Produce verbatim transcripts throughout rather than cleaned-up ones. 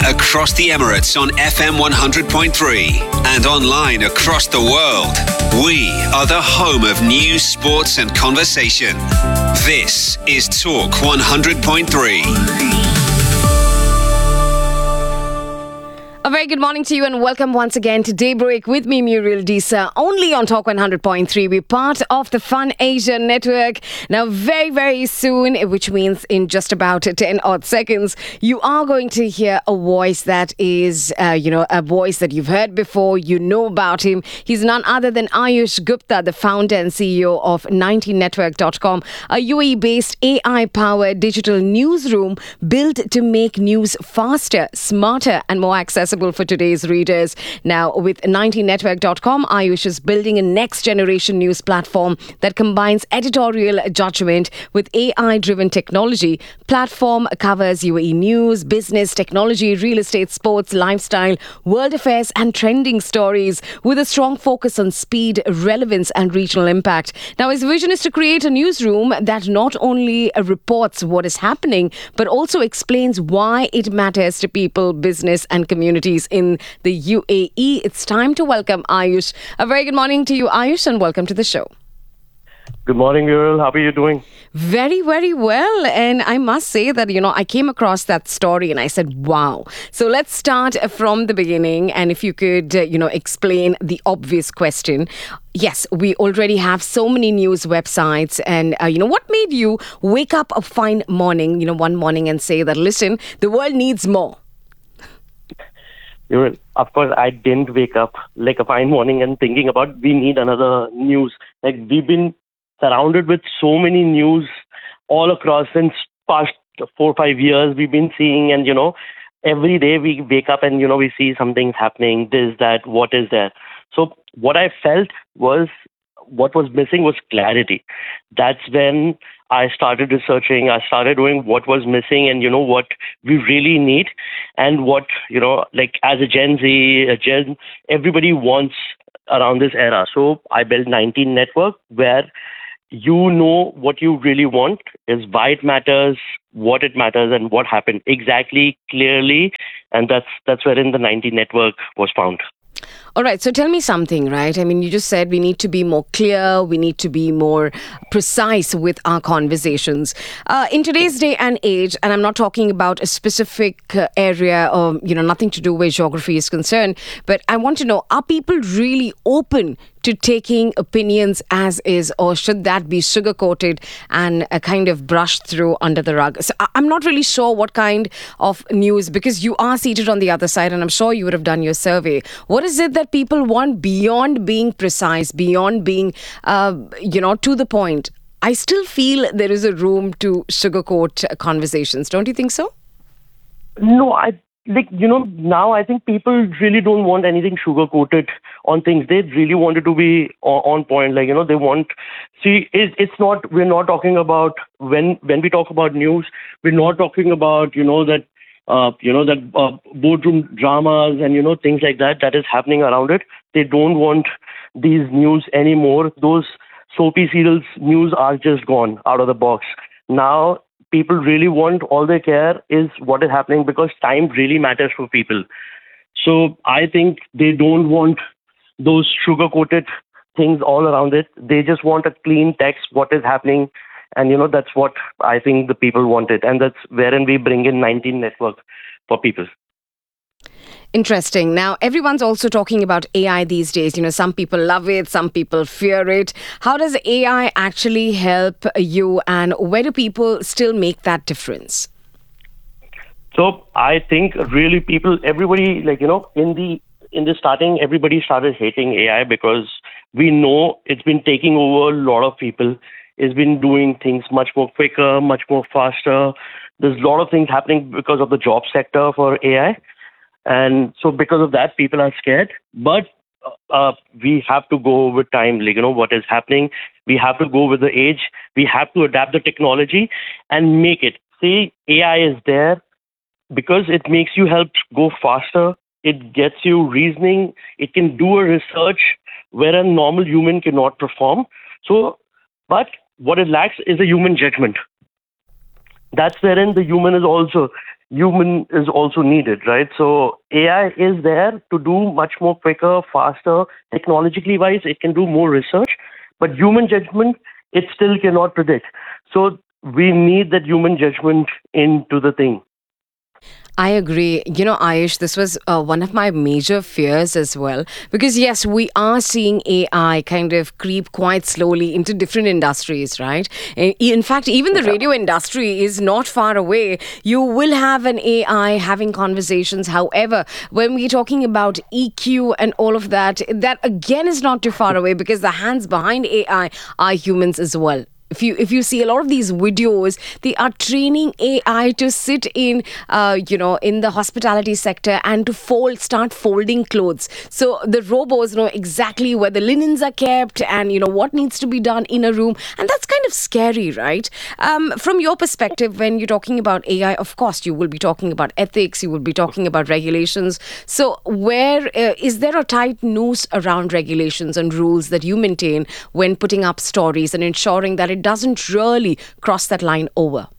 across the Emirates on F M one hundred point three and online across the world. We are the home of news, sports and conversation. This is Talk one hundred point three. A very good morning to you and welcome once again to Daybreak with me, Muriel Disa, only on Talk one hundred point three. We're part of the Fun Asia Network. Now, very, very soon, which means in just about ten odd seconds, you are going to hear a voice that is, uh, you know, a voice that you've heard before. You know about him. He's none other than Ayush Gupta, the founder and C E O of ninety network dot com, a U A E-based A I-powered digital newsroom built to make news faster, smarter and more accessible for today's readers. Now, with ninety network dot com, Ayush is building a next-generation news platform that combines editorial judgment with A I-driven technology. Platform covers U A E news, business, technology, real estate, sports, lifestyle, world affairs and trending stories with a strong focus on speed, relevance and regional impact. Now, his vision is to create a newsroom that not only reports what is happening, but also explains why it matters to people, business and communities in the U A E. It's time to welcome Ayush. A very good morning to you, Ayush, and welcome to the show. Good morning, Muriel. How are you doing? Very, very well. And I must say that, you know, I came across that story and I said, wow. So let's start from the beginning. And if you could, uh, you know, explain the obvious question. Yes, we already have so many news websites. And, uh, you know, what made you wake up a fine morning, you know, one morning and say that, listen, the world needs more? Muriel, of course, I didn't wake up like a fine morning and thinking about we need another news. Like we've been surrounded with so many news all across since past four or five years we've been seeing, and you know every day we wake up and you know we see something's happening, this, that, what is there. So what I felt was what was missing was clarity. That's when I started researching. I started doing what was missing and you know what we really need, and what you know like as a Gen Z, a Gen, everybody wants around this era. So I built ninety Network, where you know what you really want is why it matters, what it matters, and what happened exactly, clearly, and that's that's wherein the ninety Network was found. All right. So tell me something, right? I mean, you just said we need to be more clear. We need to be more precise with our conversations. Uh, in today's day and age, and I'm not talking about a specific uh, area or, you know, nothing to do where geography is concerned, but I want to know, are people really open to taking opinions as is, or should that be sugar-coated and uh, kind of brushed through under the rug? So I- I'm not really sure what kind of news, because you are seated on the other side and I'm sure you would have done your survey. What is it that people want beyond being precise, beyond being, uh, you know, to the point? I still feel there is a room to sugarcoat uh, conversations. Don't you think so? No, I like you know now I think people really don't want anything sugar coated on things. They really want it to be on, on point. Like you know they want. See, it, it's not. We're not talking about when when we talk about news. We're not talking about you know that uh, you know that uh, boardroom dramas and you know things like that that is happening around it. They don't want these news anymore. Those soapy serials news are just gone out of the box now. People really want, all they care is what is happening, because time really matters for people. So I think they don't want those sugar-coated things all around it. They just want a clean text, what is happening. And, you know, that's what I think the people wanted. And that's wherein we bring in ninety Network for people. Interesting. Now, everyone's also talking about A I these days. You know, some people love it, some people fear it. How does A I actually help you, and where do people still make that difference? So I think really people, everybody, like, you know, in the in the starting, everybody started hating A I because we know it's been taking over a lot of people. It's been doing things much more quicker, much more faster. There's a lot of things happening because of the job sector for A I. And so because of that, people are scared. But uh, we have to go with time, like, you know, what is happening. We have to go with the age. We have to adapt the technology and make it. See, A I is there because it makes you help go faster. It gets you reasoning. It can do a research where a normal human cannot perform. So, but what it lacks is a human judgment. That's wherein the human is also human is also needed, right? So A I is there to do much more quicker, faster, technologically wise, it can do more research, but human judgment, it still cannot predict. So we need that human judgment into the thing. I agree. You know, Ayush, this was uh, one of my major fears as well. Because, yes, we are seeing A I kind of creep quite slowly into different industries, right? In in fact, even the radio industry is not far away. You will have an A I having conversations. However, when we're talking about E Q and all of that, that again is not too far away because the hands behind A I are humans as well. If you if you see a lot of these videos, they are training A I to sit in, uh, you know, in the hospitality sector and to fold, start folding clothes. So the robots know exactly where the linens are kept and you know what needs to be done in a room, and that's kind of scary, right? Um, from your perspective, when you're talking about A I, of course, you will be talking about ethics, you will be talking about regulations. So where uh, is there a tight noose around regulations and rules that you maintain when putting up stories and ensuring that it doesn't really cross that line over?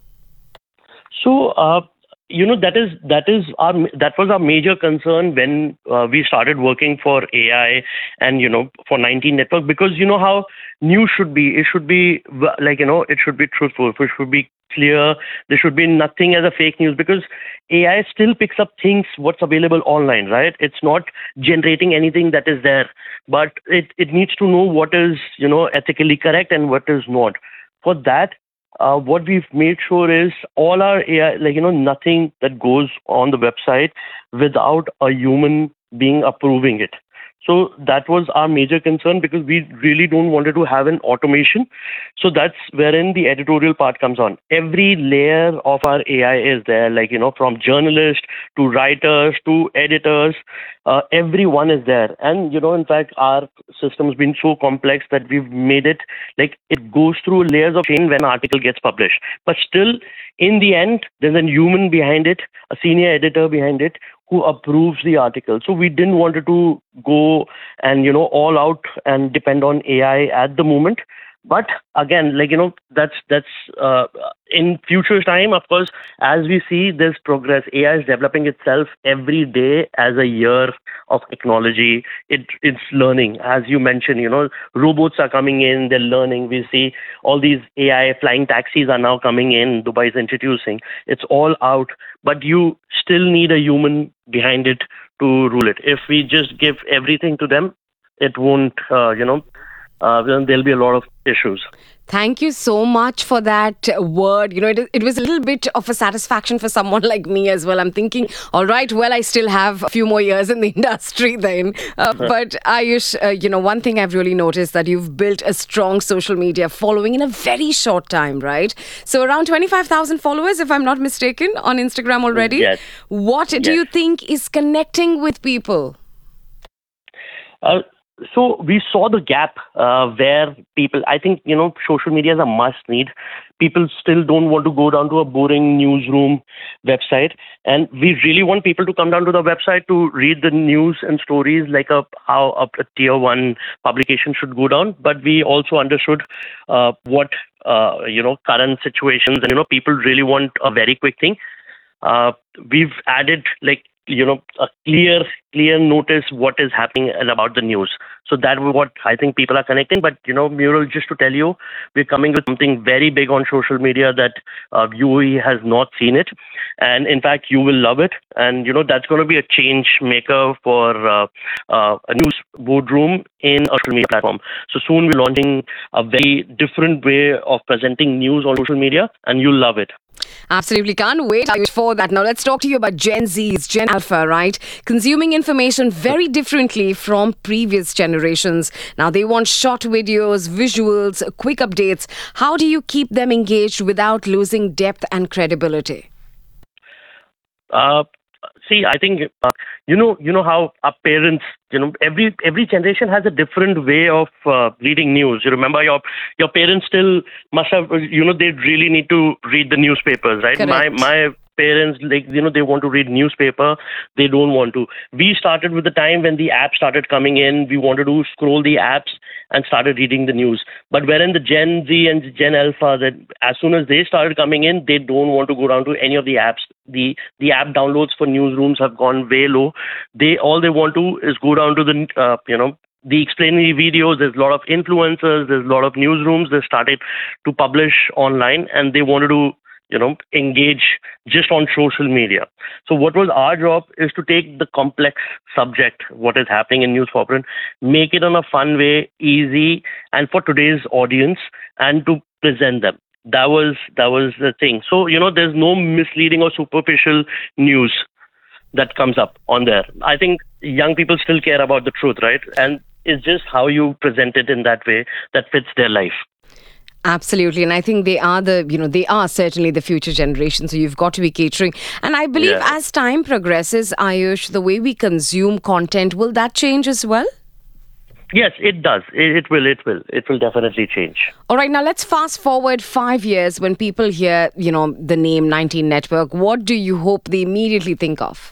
So, uh, you know, that is that is our that was our major concern when uh, we started working for A I and you know for nineteen Network, because you know how news should be. It should be like you know it should be truthful. It should be clear. There should be nothing as a fake news, because A I still picks up things what's available online, right? It's not generating anything that is there, but it it needs to know what is you know ethically correct and what is not. For that, uh, what we've made sure is all our A I, like, you know, nothing that goes on the website without a human being approving it. So that was our major concern, because we really don't wanted to have an automation. So that's wherein the editorial part comes on. Every layer of our A I is there, like, you know, from journalists to writers to editors, uh, everyone is there. And, you know, in fact, our system has been so complex that we've made it like it goes through layers of chain when an article gets published. But still, in the end, there's a human behind it, a senior editor behind it, who approves the article. So we didn't want to go and, you know, all out and depend on A I at the moment. But again, like, you know, that's that's uh, in future time, of course, as we see this progress, A I is developing itself every day as a year of technology. It It's learning. As you mentioned, you know, robots are coming in, they're learning. We see all these A I flying taxis are now coming in, Dubai is introducing. It's all out, but you still need a human behind it to rule it. If we just give everything to them, it won't, uh, you know, uh, then there'll be a lot of issues. Thank you so much for that word. You know, it, it was a little bit of a satisfaction for someone like me as well. I'm thinking, all right, well, I still have a few more years in the industry then. Uh, but Ayush, uh, you know, one thing I've really noticed that you've built a strong social media following in a very short time, right? So around twenty-five thousand followers, if I'm not mistaken, on Instagram already. Yes. What Yes. do you think is connecting with people? Uh, so we saw the gap uh, where people, I think, you know, social media is a must need. People still don't want to go down to a boring newsroom website. And we really want people to come down to the website to read the news and stories like a, how a, a tier one publication should go down. But we also understood uh, what, uh, you know, current situations and, you know, people really want a very quick thing. Uh, we've added like, you know, a clear, clear notice what is happening and about the news. So that was what I think people are connecting. But, you know, Mural, just to tell you, we're coming with something very big on social media that uh, U A E has not seen it. And in fact, you will love it. And, you know, that's going to be a change maker for uh, uh, a news boardroom in a social media platform. So soon we're launching a very different way of presenting news on social media, and you'll love it. Absolutely. Can't wait for that. Now, let's talk to you about Gen Zs, Gen Alpha, right? Consuming information very differently from previous generations. Now, they want short videos, visuals, quick updates. How do you keep them engaged without losing depth and credibility? Uh, see, I think, uh, you know, you know how our parents, you know, every every generation has a different way of uh, reading news. You remember your your parents still must have, you know, they really need to read the newspapers, right? Correct. My my parents, like, you know, they want to read newspaper. They don't want to. We started with the time when the apps started coming in. We wanted to scroll the apps and started reading the news. But wherein the Gen Z and Gen Alpha, that as soon as they started coming in, they don't want to go down to any of the apps. The the app downloads for newsrooms have gone way low. They all they want to is go down to the uh, you know the explanatory videos. There's a lot of influencers. There's a lot of newsrooms. They started to publish online, and they wanted to you know, engage just on social media. So what was our job is to take the complex subject, what is happening in News four point oh, make it in a fun way, easy, and for today's audience, and to present them. That was that was the thing. So, you know, there's no misleading or superficial news that comes up on there. I think young people still care about the truth, right? And it's just how you present it in that way that fits their life. Absolutely. And I think they are the, you know, they are certainly the future generation. So you've got to be catering. And I believe Yeah. as time progresses, Ayush, the way we consume content, will that change as well? Yes, it does. It, it will. It will. It will definitely change. All right. Now let's fast forward five years when people hear, you know, the name nineteen Network. What do you hope they immediately think of?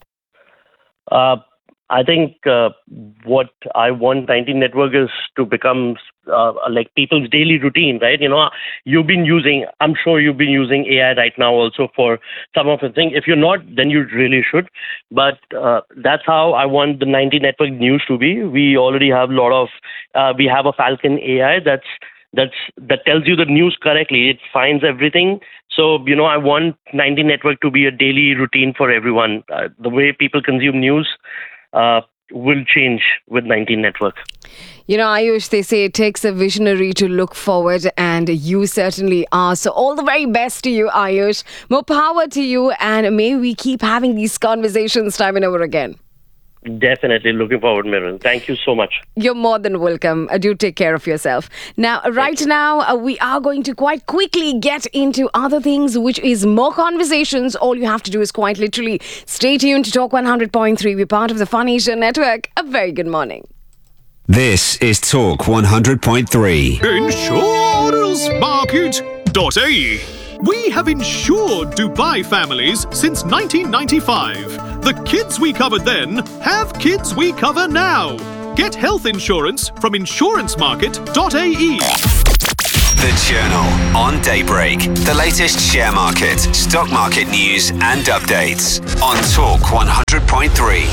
Uh, I think uh, what I want nineteen Network is to become uh, like people's daily routine, right? You know, you've been using, I'm sure you've been using A I right now also for some of the things. If you're not, then you really should. But uh, that's how I want the nineteen Network news to be. We already have a lot of, uh, we have a Falcon A I that's that's that tells you the news correctly. It finds everything. So, you know, I want nineteen Network to be a daily routine for everyone. Uh, the way people consume news Uh, will change with nineteen Network. You know, Ayush, they say it takes a visionary to look forward, and you certainly are. So all the very best to you, Ayush. More power to you, and may we keep having these conversations time and over again. Definitely looking forward, Mirren. Thank you so much. You're more than welcome. Uh, do take care of yourself. Now, right now, uh, we are going to quite quickly get into other things, which is more conversations. All you have to do is quite literally stay tuned to Talk one hundred point three. We're part of the Fun Asia Network. A very good morning. This is Talk one hundred point three. insurance market dot a e. We have insured Dubai families since nineteen ninety-five. The kids we covered then have kids we cover now. Get health insurance from insurance market dot a e. The Journal on Daybreak. The latest share market, stock market news and updates on Talk one hundred point three.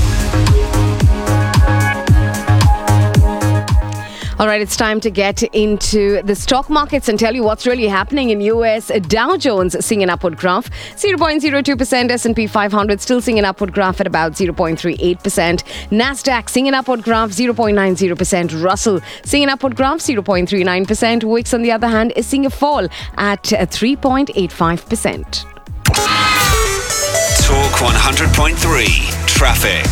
All right, it's time to get into the stock markets and tell you what's really happening in U S. Dow Jones seeing an upward graph, zero point zero two percent. S and P five hundred still seeing an upward graph at about zero point three eight percent. NASDAQ seeing an upward graph, zero point nine zero percent. Russell seeing an upward graph, zero point three nine percent. Wix, on the other hand, is seeing a fall at three point eight five percent. Talk one hundred point three. Traffic.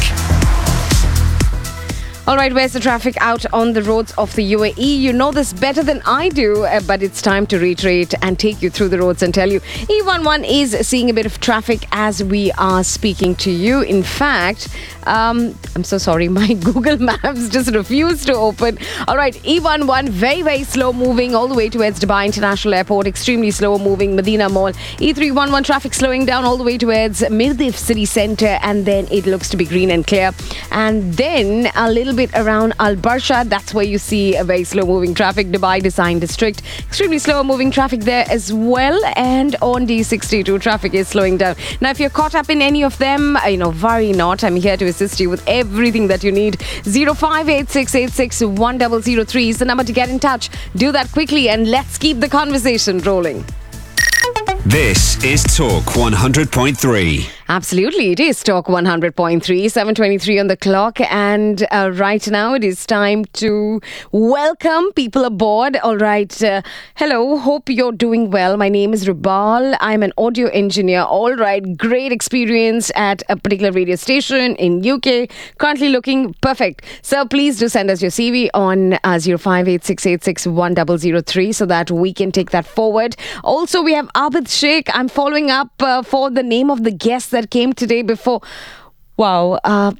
All right, where's the traffic out on the roads of the U A E? You know this better than I do, uh, but it's time to reiterate and take you through the roads and tell you E eleven is seeing a bit of traffic as we are speaking to you. In fact, um, I'm so sorry, my Google Maps just refused to open. All right, E eleven, very, very slow moving all the way towards Dubai International Airport, extremely slow moving Medina Mall. E three eleven traffic slowing down all the way towards Mirdif City Centre, and then it looks to be green and clear. And then a little bit around Al Barsha, that's where you see a very slow moving traffic. Dubai Design District, extremely slow moving traffic there as well. And on D sixty-two, traffic is slowing down. Now, if you're caught up in any of them, you know, worry not. I'm here to assist you with everything that you need. zero five eight six eight six one zero zero three is the number to get in touch. Do that quickly and let's keep the conversation rolling. This is Talk one hundred point three. Absolutely, it is Talk one hundred point three, seven twenty-three on the clock, and uh, right now it is time to welcome people aboard. All right, uh, hello, hope you're doing well. My name is Rubal. I'm an audio engineer. All right, great experience at a particular radio station in U K. Currently looking perfect. So please do send us your C V on uh, zero five eight six eight six one zero zero three so that we can take that forward. Also, we have Abid Sheikh. I'm following up uh, for the name of the guest that came today before. Wow. Uh,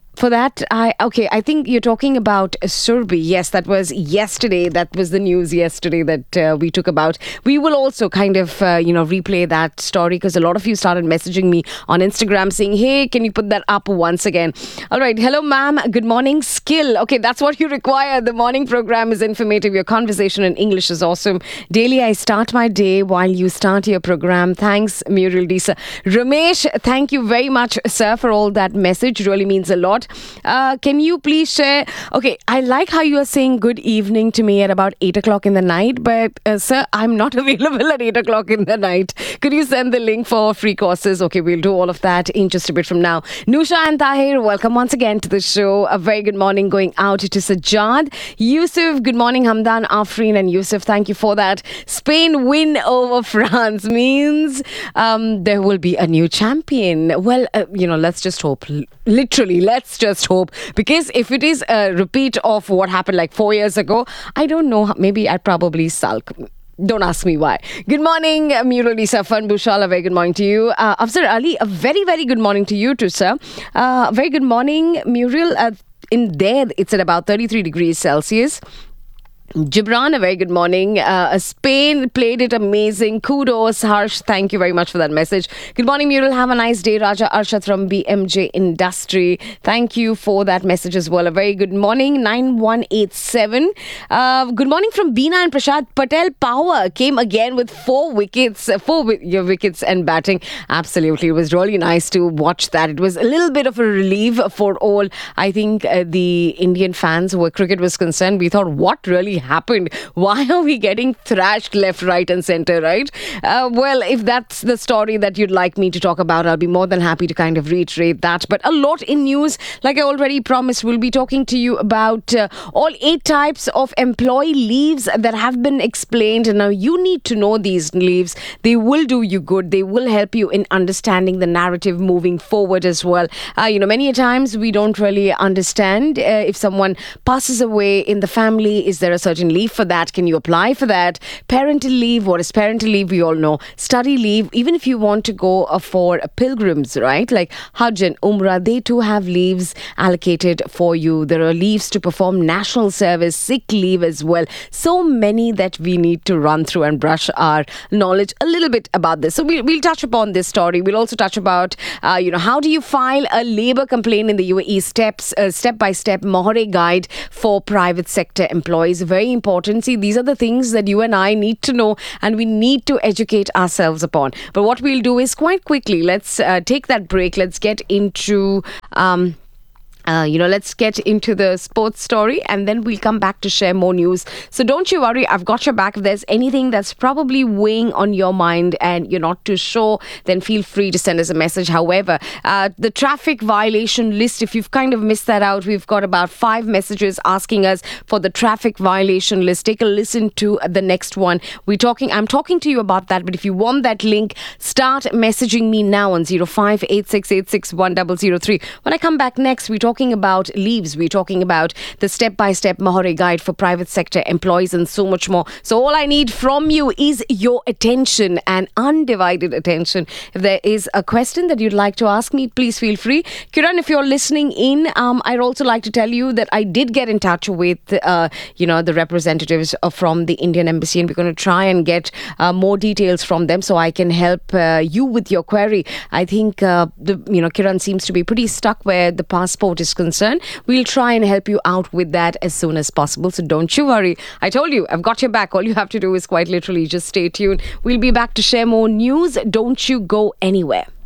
For that, I okay. I think you're talking about Surbi. Yes, that was yesterday. That was the news yesterday that uh, we took about. We will also kind of uh, you know replay that story because a lot of you started messaging me on Instagram saying, "Hey, can you put that up once again?" All right. Hello, ma'am. Good morning. Skill. Okay, that's what you require. The morning program is informative. Your conversation in English is awesome. Daily, I start my day while you start your program. Thanks, Muriel Disa. Ramesh, thank you very much, sir, for all that message. Really means a lot. Uh, can you please share? Okay, I like how you are saying good evening to me at about eight o'clock in the night, but uh, sir, I'm not available at eight o'clock in the night. Could you send the link for free courses? Okay, we'll do all of that in just a bit from now. Nusha and Tahir, welcome once again to the show. A very good morning going out to Sajjad. Yusuf, good morning. Hamdan, Afreen and Yusuf, thank you for that. Spain win over France means um, there will be a new champion. Well, uh, you know, let's just hope. Literally, let's just hope. Because if it is a repeat of what happened like four years ago, I don't know. Maybe I'd probably sulk. Don't ask me why. Good morning, Muriel Disa, Fan Bhushal. A very good morning to you. Uh, Afzar Ali, a very, very good morning to you too, sir. Uh, very good morning, Muriel. Uh, in there, it's at about thirty-three degrees Celsius. Gibran, a very good morning. Uh, Spain played it amazing. Kudos, Harsh. Thank you very much for that message. Good morning, Muriel. Have a nice day. Raja Arshad from B M J Industry. Thank you for that message as well. A very good morning. nine one eight seven. Uh, good morning from Beena and Prashad. Patel Power came again with four wickets. Uh, four wi- your wickets and batting. Absolutely. It was really nice to watch that. It was a little bit of a relief for all, I think, uh, the Indian fans where cricket was concerned. We thought, what really happened? Why are we getting thrashed left, right and center, right? Uh, well, if that's the story that you'd like me to talk about, I'll be more than happy to kind of reiterate that. But a lot in news, like I already promised, we'll be talking to you about uh, all eight types of employee leaves that have been explained. Now, you need to know these leaves. They will do you good. They will help you in understanding the narrative moving forward as well. Uh, you know, many times we don't really understand uh, if someone passes away in the family, is there a certain leave for that? Can you apply for that? Parental leave, what is parental leave? We all know. Study leave, even if you want to go uh, for uh, pilgrims, right? Like Hajj and Umrah, they too have leaves allocated for you. There are leaves to perform national service, sick leave as well. So many that we need to run through and brush our knowledge a little bit about this. So we'll, we'll touch upon this story. We'll also touch about, uh, you know, how do you file a labour complaint in the U A E? Steps, uh, step-by-step Mohore guide for private sector employees. Very important. See, these are the things that you and I need to know and we need to educate ourselves upon. But what we'll do is quite quickly, let's uh, take that break. Let's get into... Um, Uh, you know, let's get into the sports story and then we'll come back to share more news. So don't you worry, I've got your back. If there's anything that's probably weighing on your mind and you're not too sure, then feel free to send us a message. However, uh, the traffic violation list, if you've kind of missed that out, we've got about five messages asking us for the traffic violation list. Take a listen to the next one. We're talking, I'm talking to you about that, but if you want that link, start messaging me now on zero five eight six eight six one zero zero three. When I come back next, we're talking talking about leaves. We're talking about the step-by-step Mohore guide for private sector employees and so much more. So all I need from you is your attention and undivided attention. If there is a question that you'd like to ask me, please feel free. Kiran, if you're listening in, um, I'd also like to tell you that I did get in touch with, uh, you know, the representatives from the Indian Embassy, and we're going to try and get uh, more details from them so I can help uh, you with your query. I think, uh, the, you know, Kiran seems to be pretty stuck where the passport is concerned. We'll try and help you out with that as soon as possible. So don't you worry. I told you, I've got your back. All you have to do is quite literally just stay tuned. We'll be back to share more news. Don't you go anywhere.